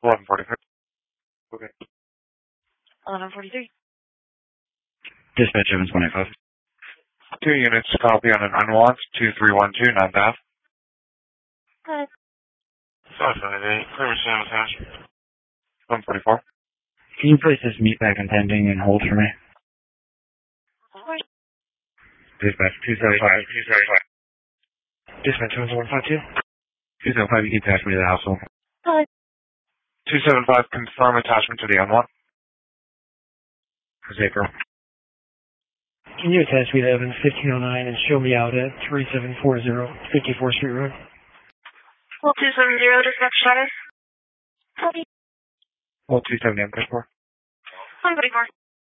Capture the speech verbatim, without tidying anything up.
eleven forty-three. Okay. eleven forty-three. Dispatch Evans one eight five. Two units, copy on an unwatched, two three one two, ninth Ave. Good. five five eight, clear San attached. one forty-four. Can you place this meat back and pending and hold for me? Of course. Dispatch two seven five. two seven five. Dispatch one five two. two seven five, you can attach me to the household. Good. two seven five, confirm attachment to the N one. April. Can you attach me to Evans fifteen oh nine and show me out at three seven four zero fifty-fourth Street Road? Well, two seven zero, dispatch status. Copy. Well, two seven M, four. one forty-four.